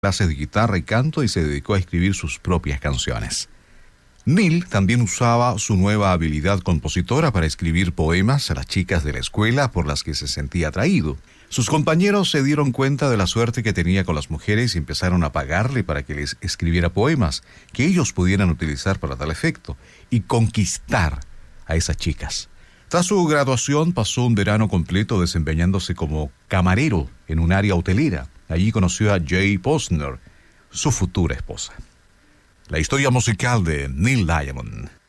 clases de guitarra y canto y se dedicó a escribir sus propias canciones. Neil también usaba su nueva habilidad compositora para escribir poemas a las chicas de la escuela por las que se sentía atraído. Sus compañeros se dieron cuenta de la suerte que tenía con las mujeres y empezaron a pagarle para que les escribiera poemas que ellos pudieran utilizar para tal efecto y conquistar a esas chicas. Tras su graduación pasó un verano completo desempeñándose como camarero en un área hotelera. Allí conoció a Jay Posner, su futura esposa. La historia musical de Neil Diamond.